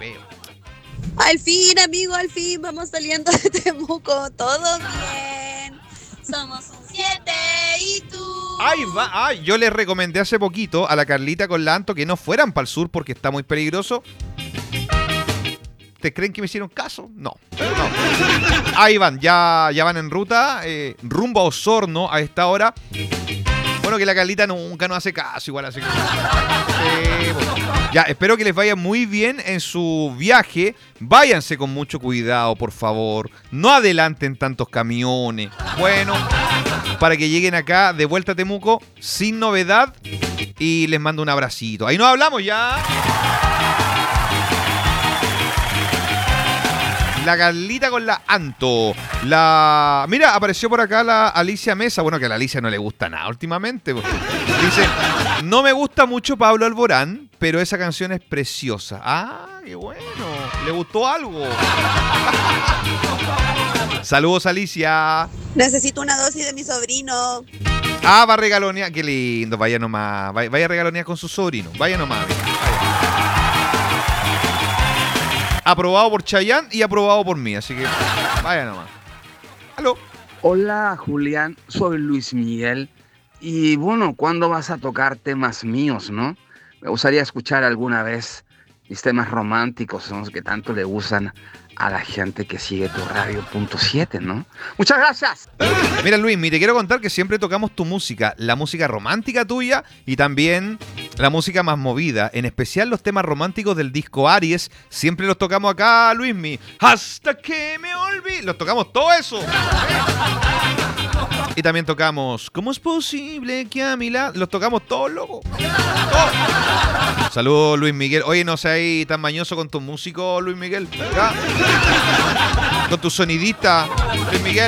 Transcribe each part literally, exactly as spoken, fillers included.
feo. Al fin, amigo, al fin vamos saliendo de Temuco. Todo bien. Somos un siete y tú. Ahí va. Ah, yo les recomendé hace poquito a la Carlita con la Anto que no fueran para el sur porque está muy peligroso. ¿Te creen que me hicieron caso? No. no. Ahí van, ya, ya van en ruta, eh, rumbo a Osorno a esta hora. Bueno, que la Carlita nunca nos hace caso, igual así que... Eh, bueno. Ya, espero que les vaya muy bien en su viaje. Váyanse con mucho cuidado, por favor. No adelanten tantos camiones. Bueno, para que lleguen acá de vuelta a Temuco sin novedad. Y les mando un abracito. Ahí nos hablamos ya. La Carlita con la Anto. La... Mira, apareció por acá la Alicia Mesa. Bueno, que a la Alicia no le gusta nada últimamente. Dice, no me gusta mucho Pablo Alborán, pero esa canción es preciosa. Ah, qué bueno. ¿Le gustó algo? Saludos, Alicia. Necesito una dosis de mi sobrino. Ah, va a regalonear. Qué lindo. Vaya nomás. Vaya, vaya a regalonear con su sobrino. Vaya nomás. Vaya. Aprobado por Chayanne y aprobado por mí, así que vaya nomás. Aló. Hola Julián, soy Luis Miguel. Y bueno, ¿cuándo vas a tocar temas míos, no? Me gustaría escuchar alguna vez mis temas románticos, son los que tanto le gustan a la gente que sigue tu radio punto siete, ¿no? Muchas gracias. Mira, Luis, te quiero contar que siempre tocamos tu música, la música romántica tuya y también la música más movida, en especial los temas románticos del disco Aries, siempre los tocamos acá, Luismi. Hasta que me olvidé, los tocamos todo eso. Y también tocamos ¿Cómo es posible que a mi lado? Los tocamos todos, loco. Todos. Saludos, Luis Miguel. Oye, no seas tan mañoso con tus músicos, Luis Miguel. ¿Ya? Con tu sonidista, Luis Miguel.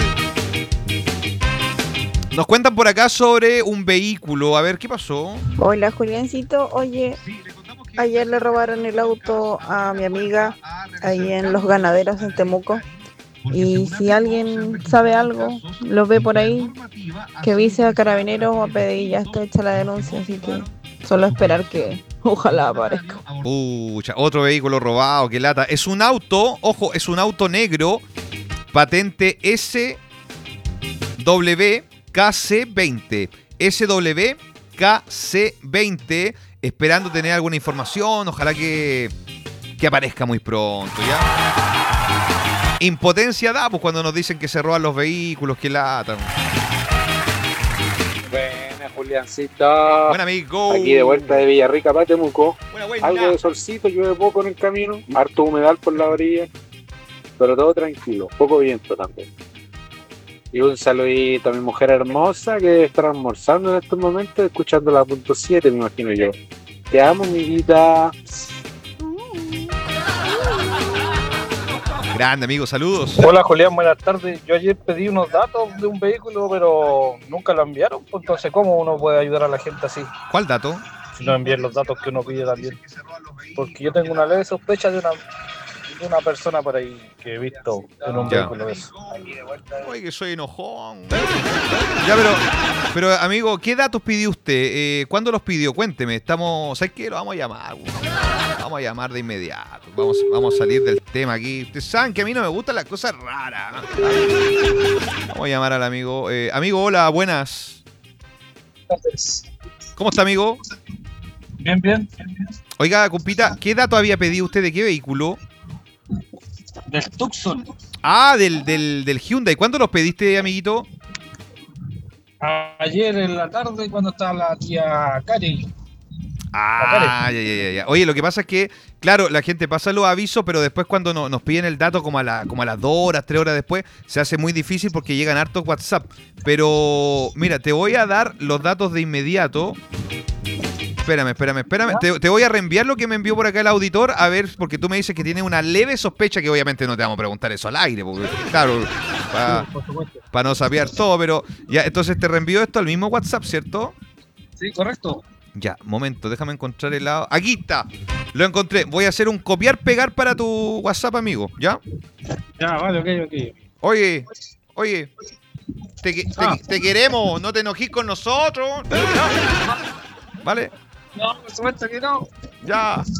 Nos cuentan por acá sobre un vehículo. A ver, ¿qué pasó? Hola, Juliancito. Oye, ayer le robaron el auto a mi amiga ahí en Los Ganaderos, en Temuco. Y si alguien sabe algo, lo ve por ahí, que avise a Carabineros o a P D I, ya está hecha la denuncia, así que solo esperar que ojalá aparezca. Pucha, otro vehículo robado, qué lata. Es un auto, ojo, es un auto negro, patente S W K C veinte. S W K C veinte, esperando tener alguna información, ojalá que, que aparezca muy pronto, ¿ya? Impotencia da, pues cuando nos dicen que se roban los vehículos, que lata. Buena, Juliancito. Buen amigo. Aquí de vuelta de Villarrica para Temuco. Buena, buena. Algo de solcito, llueve poco en el camino, harto humedal por la orilla, pero todo tranquilo, poco viento también. Y un saludito a mi mujer hermosa que está almorzando en estos momentos, escuchando la punto siete, me imagino yo. Te amo, mi vida. Grande, amigo, saludos. Hola, Julián, buenas tardes. Yo ayer pedí unos datos de un vehículo, pero nunca lo enviaron. Entonces, ¿cómo uno puede ayudar a la gente así? ¿Cuál dato? Si no envían los datos que uno pide también. Porque yo tengo una leve sospecha de una, de una persona por ahí que he visto en un Ya. vehículo de eso. Oye, que soy enojón. Ya, pero, pero amigo, ¿qué datos pidió usted? Eh, ¿Cuándo los pidió? Cuénteme. Estamos, ¿sabes qué? Lo vamos a llamar. Güey. Vamos a llamar de inmediato. Vamos, vamos a salir del tema aquí. Ustedes saben que a mí no me gustan las cosas raras. Vamos a llamar al amigo. Eh, amigo, hola, buenas. ¿Cómo está, amigo? Bien, bien. Oiga, compita, ¿qué dato había pedido usted de qué vehículo? Del Tucson. Ah, del, del, del Hyundai. ¿Cuándo los pediste, amiguito? Ayer en la tarde cuando estaba la tía Karen. Ah, ya, ya, ya, ya. Oye, lo que pasa es que, claro, la gente pasa los avisos, pero después cuando no, nos piden el dato como a, la, como a las dos horas, tres horas después, se hace muy difícil porque llegan hartos WhatsApp. Pero, mira, te voy a dar los datos de inmediato. Espérame, espérame, espérame. Te, te voy a reenviar lo que me envió por acá el auditor, a ver, porque tú me dices que tienes una leve sospecha, que obviamente no te vamos a preguntar eso al aire, porque, claro, para pa no saber todo, pero ya, entonces te reenvío esto al mismo WhatsApp, ¿cierto? Sí, correcto. Ya, momento, déjame encontrar el lado. Aquí está, lo encontré. Voy a hacer un copiar-pegar para tu WhatsApp, amigo, ¿ya? Ya, vale, ok, ok. Oye, oye, te, te, Ah. te queremos, no te enojes con nosotros. ¿Vale? No, por supuesto que no. Ya.